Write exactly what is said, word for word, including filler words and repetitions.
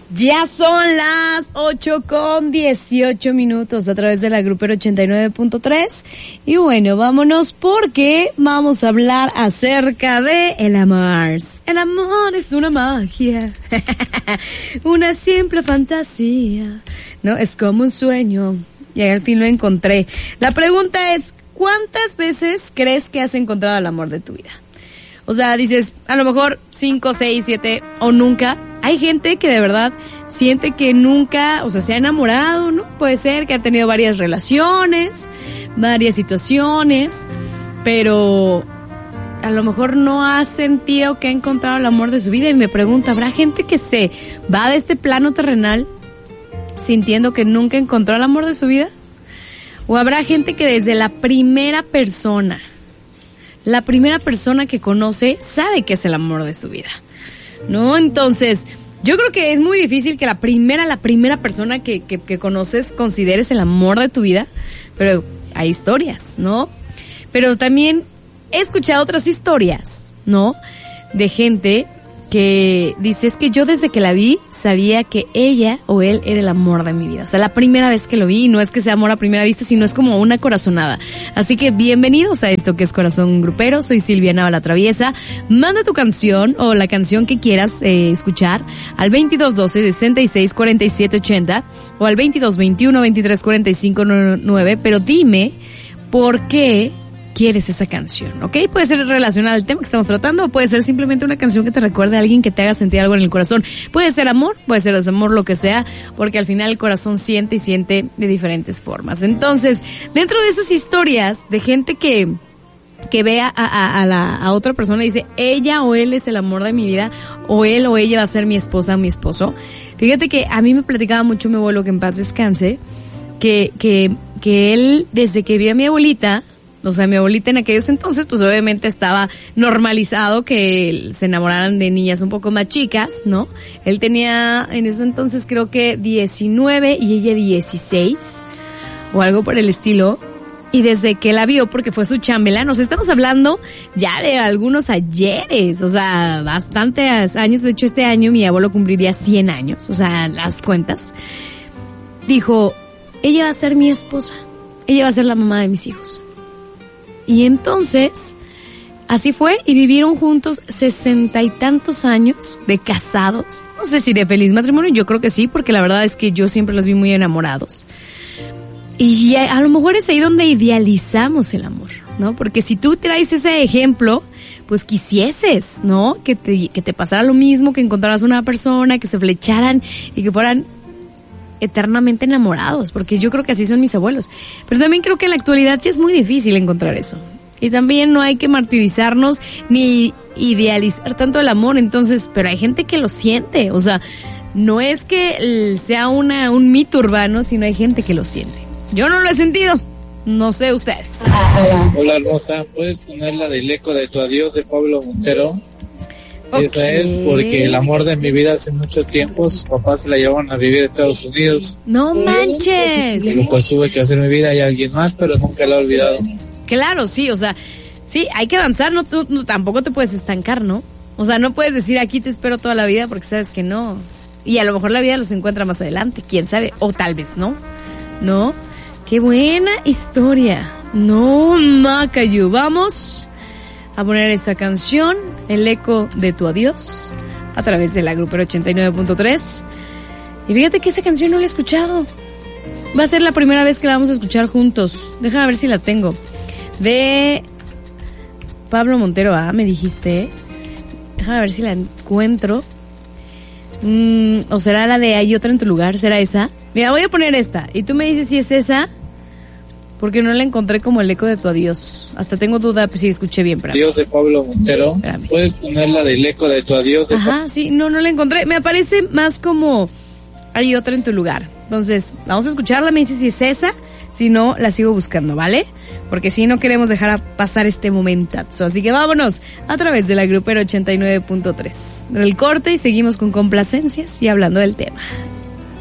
Ya son las ocho con dieciocho minutos a través de la Grupero ochenta y nueve punto tres. Y bueno, vámonos porque vamos a hablar acerca de el amor. El amor es una magia, una simple fantasía, ¿no? Es como un sueño y al fin lo encontré. La pregunta es, ¿cuántas veces crees que has encontrado el amor de tu vida? O sea, dices, a lo mejor cinco, seis, siete o nunca. Hay gente que de verdad siente que nunca, o sea, se ha enamorado, ¿no? Puede ser que ha tenido varias relaciones, varias situaciones, pero a lo mejor no ha sentido que ha encontrado el amor de su vida. Y me pregunto, ¿habrá gente que se va de este plano terrenal sintiendo que nunca encontró el amor de su vida? ¿O habrá gente que desde la primera persona, la primera persona que conoce, sabe que es el amor de su vida, ¿no? Entonces, yo creo que es muy difícil que la primera, la primera persona que, que, que conoces consideres el amor de tu vida, pero hay historias, ¿no? Pero también he escuchado otras historias, ¿no? De gente que dice, es que yo desde que la vi sabía que ella o él era el amor de mi vida. O sea, la primera vez que lo vi, y no es que sea amor a primera vista, sino es como una corazonada. Así que bienvenidos a esto que es Corazón Grupero. Soy Silvia Nava La Traviesa. Manda tu canción o la canción que quieras eh, escuchar al veintidós doce, sesenta y seis, cuarenta y siete, ochenta o al veintidós veintiuno, veintitrés, cuarenta y cinco, nueve, pero dime por qué quieres esa canción, ¿ok? Puede ser relacionada al tema que estamos tratando, o puede ser simplemente una canción que te recuerde a alguien que te haga sentir algo en el corazón. Puede ser amor, puede ser desamor, lo que sea, porque al final el corazón siente y siente de diferentes formas. Entonces, dentro de esas historias de gente que que vea a, a, a la a otra persona y dice, ella o él es el amor de mi vida, o él o ella va a ser mi esposa o mi esposo. Fíjate que a mí me platicaba mucho mi abuelo, que en paz descanse, que que que él, desde que vio a mi abuelita, o sea, mi abuelita en aquellos entonces, pues obviamente estaba normalizado que se enamoraran de niñas un poco más chicas, ¿no? Él tenía en esos entonces creo que diecinueve y ella dieciséis, o algo por el estilo. Y desde que la vio, porque fue su chambelán, o sea, estamos hablando ya de algunos ayeres, o sea, bastantes años. De hecho, este año mi abuelo cumpliría cien años, o sea, las cuentas. Dijo, ella va a ser mi esposa, ella va a ser la mamá de mis hijos. Y entonces, así fue, y vivieron juntos sesenta y tantos años de casados. No sé si de feliz matrimonio, yo creo que sí, porque la verdad es que yo siempre los vi muy enamorados. Y a, a lo mejor es ahí donde idealizamos el amor, ¿no? Porque si tú traes ese ejemplo, pues quisieses, ¿no? Que te, que te pasara lo mismo, que encontraras una persona, que se flecharan y que fueran eternamente enamorados, porque yo creo que así son mis abuelos. Pero también creo que en la actualidad sí es muy difícil encontrar eso. Y también no hay que martirizarnos ni idealizar tanto el amor. Entonces, pero hay gente que lo siente, o sea, no es que sea una un mito urbano, sino hay gente que lo siente. Yo no lo he sentido, no sé ustedes. Hola Rosa, ¿puedes poner la del eco de tu adiós de Pablo Montero? Okay. Esa es porque el amor de mi vida hace mucho tiempo, sus papás se la llevaron a vivir a Estados Unidos. ¡No manches! Y pues tuve que hacer mi vida y alguien más, pero nunca la he olvidado. Claro, sí, o sea, sí, hay que avanzar, no, tú, no, tampoco te puedes estancar, ¿no? O sea, no puedes decir aquí te espero toda la vida porque sabes que no. Y a lo mejor la vida los encuentra más adelante, quién sabe, o tal vez no, ¿no? ¡Qué buena historia! No, Macayu, vamos a poner esta canción, el eco de tu adiós, a través de la Grupero ochenta y nueve punto tres. Y fíjate que esa canción no la he escuchado. Va a ser la primera vez que la vamos a escuchar juntos. Déjame ver si la tengo. De Pablo Montero, ah, me dijiste. Déjame ver si la encuentro. Mm, o será la de Hay otra en tu lugar, ¿será esa? Mira, voy a poner esta, y tú me dices si es esa, porque no la encontré como el eco de tu adiós. Hasta tengo duda si escuché bien. Para adiós de Pablo Montero. Espérame. ¿Puedes poner la del eco de tu adiós? De Ajá, pa- sí, no, no la encontré. Me aparece más como Hay otra en tu lugar. Entonces, vamos a escucharla, me dices si es esa. Si no, la sigo buscando, ¿vale? Porque si no queremos dejar a pasar este momentazo. Así que vámonos a través de la Grupero ochenta y nueve punto tres. El corte y seguimos con complacencias y hablando del tema.